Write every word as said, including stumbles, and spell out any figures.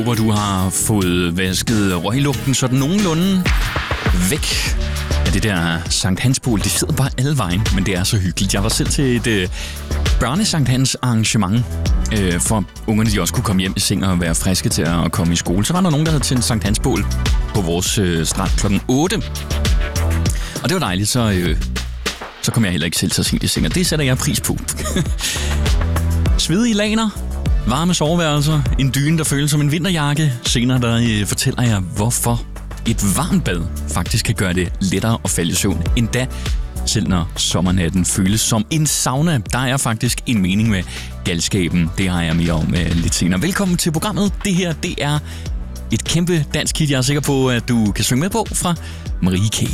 håber, du har fået vasket røglugten sådan nogenlunde væk af det der Sankt Hans-bål. Det sidder bare alle vejen, men det er så hyggeligt. Jeg var selv til et øh, børne-Sankt Hans arrangement, øh, for ungerne de også kunne komme hjem i seng og være friske til at komme i skole. Så var der nogen, der havde tændt Sankt Hans-bål på vores øh, strand klokken otte. Og det var dejligt, så, øh, så kom jeg heller ikke selv så sent i seng, og det sætter jeg pris på. Svedige laner, varme soveværelser, en dyne, der føles som en vinterjakke. Senere der øh, fortæller jeg, hvorfor et varmt bad faktisk kan gøre det lettere at falde i søvn. Endda selv når sommernatten føles som en sauna. Der er faktisk en mening med galskaben. Det har jeg mere om øh, lidt senere. Velkommen til programmet. Det her, det er et kæmpe dansk hit, jeg er sikker på, at du kan synge med på, fra Marie K.